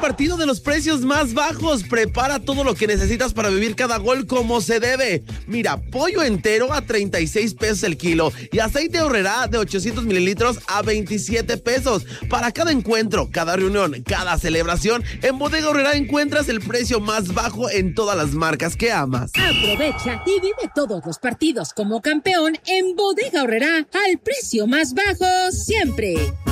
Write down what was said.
partido de los precios más bajos. Prepara todo lo que necesitas para vivir cada gol como se debe. Mira, pollo entero a 36 pesos el kilo y aceite Aurrerá de 800 mililitros a 27 pesos. Para cada encuentro, cada reunión, cada celebración, en Bodega Aurrerá encuentras el precio más bajo en todas las marcas que amas. Aprovecha y vive todos los partidos como campeón en Bodega Aurrerá al precio más bajo siempre.